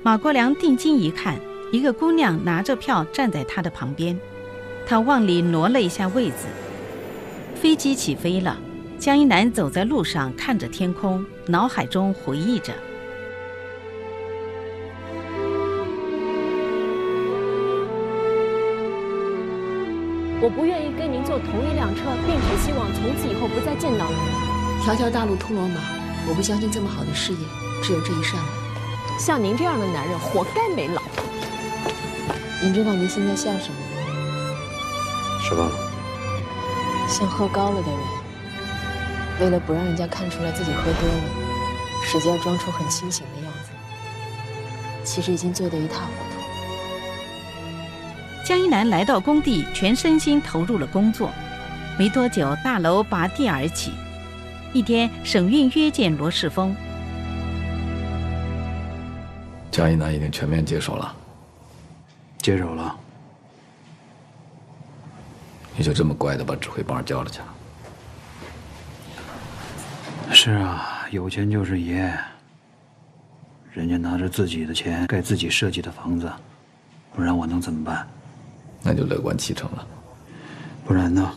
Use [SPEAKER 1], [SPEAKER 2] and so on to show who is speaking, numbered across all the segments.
[SPEAKER 1] 马国良定睛一看，一个姑娘拿着票站在他的旁边，他往里挪了一下位子。飞机起飞了，江一南走在路上，看着天空，脑海中回忆着。
[SPEAKER 2] 我不愿意跟您坐同一辆车，并且希望从此以后不再见到您。
[SPEAKER 3] 条条大路通罗马，我不相信这么好的事业只有这一扇门。
[SPEAKER 2] 像您这样的男人，活该没老婆。
[SPEAKER 3] 您知道您现在像什么吗？
[SPEAKER 4] 什么？
[SPEAKER 3] 像喝高了的人，为了不让人家看出来自己喝多了，使劲装出很清醒的样子，其实已经醉得一塌糊涂。
[SPEAKER 1] 江一南来到工地，全身心投入了工作。没多久，大楼拔地而起。一天，省运约见罗世峰。
[SPEAKER 4] 江一南已经全面接手了。
[SPEAKER 5] 接手了。
[SPEAKER 4] 你就这么乖的把指挥棒交了去了？
[SPEAKER 5] 是啊，有钱就是爷。人家拿着自己的钱盖自己设计的房子，不然我能怎么办？
[SPEAKER 4] 那就乐观其成了。
[SPEAKER 5] 不然呢？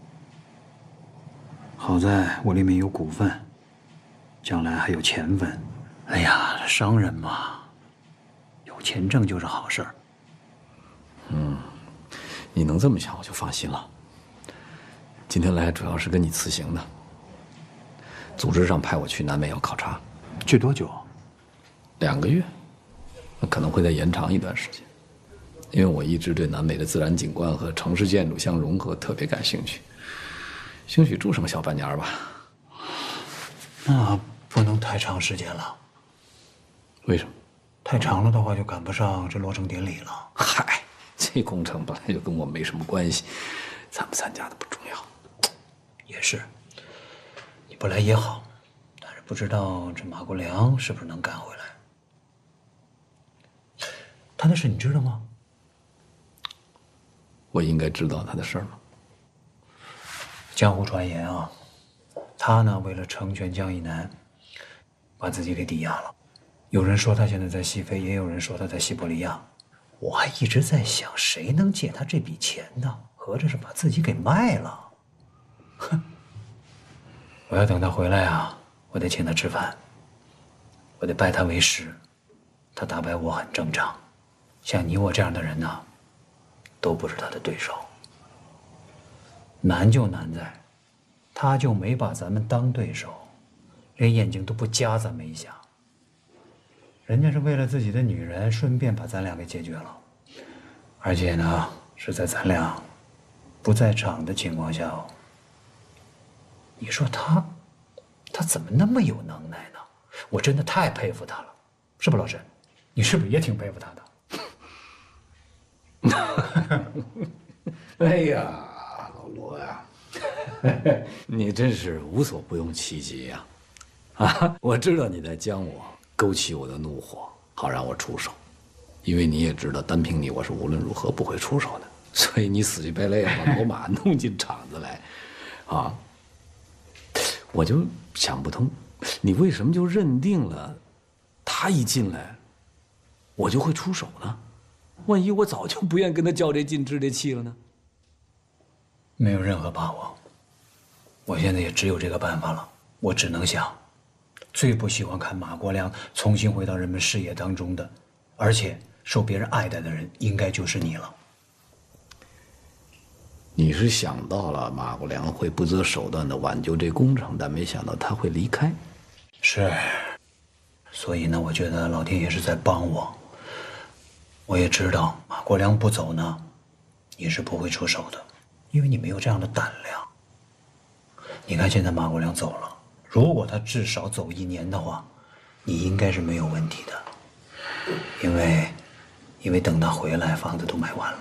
[SPEAKER 5] 好在我里面有股份，将来还有钱分。哎呀，商人嘛，有钱挣就是好事儿。
[SPEAKER 4] 你能这么想，我就放心了。今天来主要是跟你辞行的。组织上派我去南美要考察，
[SPEAKER 5] 去多久
[SPEAKER 4] ？2个月，那可能会再延长一段时间。因为我一直对南美的自然景观和城市建筑相融合特别感兴趣，兴许住上个小半年吧。
[SPEAKER 5] 那不能太长时间了。
[SPEAKER 4] 为什么？
[SPEAKER 5] 太长了的话就赶不上这落成典礼了。
[SPEAKER 4] 嗨，这工程本来就跟我没什么关系，参不参加的不重要。
[SPEAKER 5] 也是，你不来也好，但是不知道这马国良是不是能赶回来。他的事你知道吗？
[SPEAKER 4] 我应该知道他的事儿吗？
[SPEAKER 5] 江湖传言啊，他呢为了成全江一南，把自己给抵押了。有人说他现在在西非，也有人说他在西伯利亚。我还一直在想，谁能借他这笔钱呢？合着是把自己给卖了。哼！我要等他回来啊，我得请他吃饭，我得拜他为师。他打败我很正常，像你我这样的人呢，都不是他的对手。难就难在，他就没把咱们当对手，连眼睛都不夹咱们一下。人家是为了自己的女人，顺便把咱俩给解决了，而且呢，是在咱俩不在场的情况下哦。你说他怎么那么有能耐呢？我真的太佩服他了，是不老陈？你是不是也挺佩服他的？
[SPEAKER 4] 哎呀，老罗呀，你真是无所不用其极呀！啊，我知道你在将我勾起我的怒火，好让我出手，因为你也知道，单凭你我是无论如何不会出手的，所以你死乞白赖把罗马弄进场子来，啊，我就想不通，你为什么就认定了他一进来，我就会出手呢？万一我早就不愿跟他较这劲置这气了呢？
[SPEAKER 5] 没有任何把握，我现在也只有这个办法了，我只能想，最不喜欢看马国良重新回到人们视野当中的，而且受别人爱戴的人，应该就是你了。
[SPEAKER 4] 你是想到了马国良会不择手段地挽救这工程，但没想到他会离开。
[SPEAKER 5] 是，所以呢，我觉得老天爷是在帮我。我也知道马国良不走呢，你是不会出手的，因为你没有这样的胆量。你看现在马国良走了，如果他至少走1年的话，你应该是没有问题的，因为等他回来，房子都卖完了。